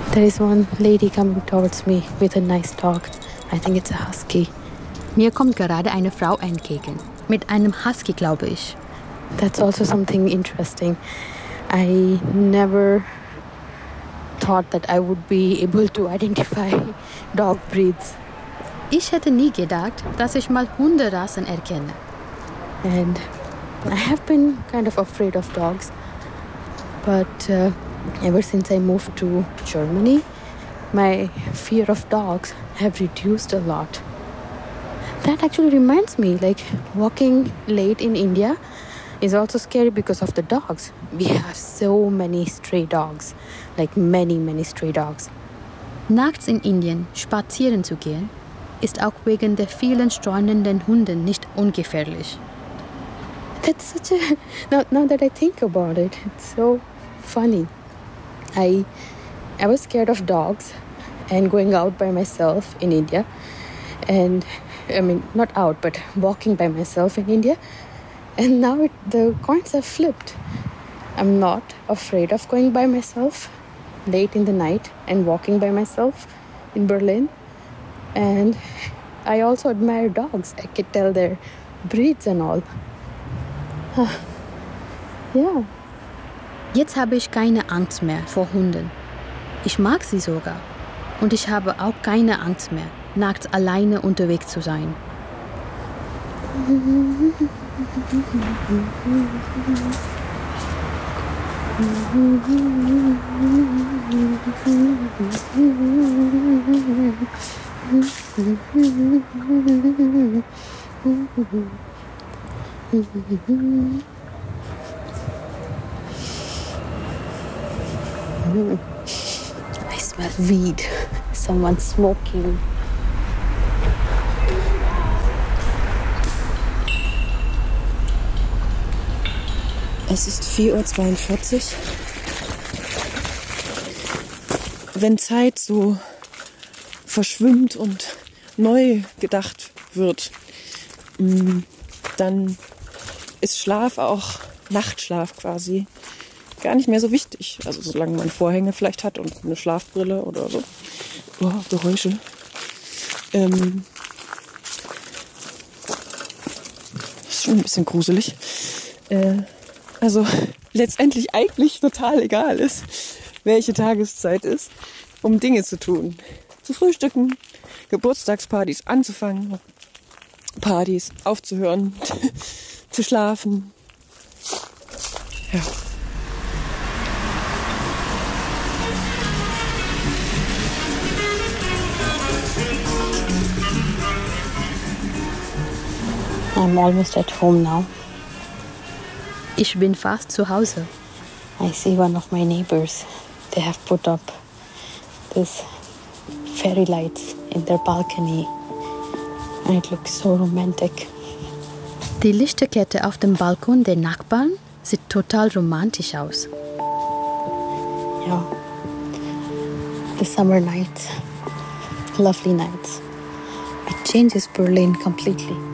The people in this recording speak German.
There is one lady coming towards me with a nice dog. I think it's a husky. Mir kommt gerade eine Frau entgegen. Mit einem Husky, glaube ich. That's also something interesting. I never thought that I would be able to identify dog breeds. Ich hätte nie gedacht, dass ich mal Hunderassen erkenne. And I have been kind of afraid of dogs. But ever since I moved to Germany, my fear of dogs have reduced a lot. That actually reminds me, like walking late in India is also scary because of the dogs. We have so many stray dogs, like many stray dogs. Nachts in Indien spazieren zu gehen, ist auch wegen der vielen streunenden Hunde nicht ungefährlich. That's such a... Now that I think about it, it's so funny. I was scared of dogs and going out by myself in India. And, I mean, not out, but walking by myself in India. And now the coins have flipped. I'm not afraid of going by myself late in the night and walking by myself in Berlin. And I also admire dogs. I could tell their breeds and all. Yeah. Jetzt habe ich keine Angst mehr vor Hunden. Ich mag sie sogar. Und ich habe auch keine Angst mehr, nachts alleine unterwegs zu sein. I smell weed. Someone's smoking. Es ist 4:42 Uhr. Wenn Zeit so verschwimmt und neu gedacht wird, dann ist Schlaf auch Nachtschlaf quasi gar nicht mehr so wichtig. Also solange man Vorhänge vielleicht hat und eine Schlafbrille oder so. Oh, Geräusche. Das ist schon ein bisschen gruselig. Also letztendlich eigentlich total egal ist, welche Tageszeit ist, um Dinge zu tun. Zu frühstücken, Geburtstagspartys anzufangen, Partys aufzuhören, zu schlafen. Ja. I'm almost at home now. Ich bin fast zu Hause. I see one of my neighbors. They have put up this fairy lights in their balcony. And it looks so romantic. Die Lichterkette auf dem Balkon der Nachbarn sieht total romantisch aus. Yeah. The summer nights. Lovely nights. It changes Berlin completely.